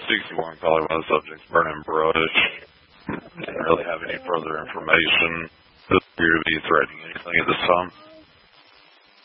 61, calling one of the subjects, burning brush. Didn't really have any further information. Doesn't appear to be threatening anything at this time.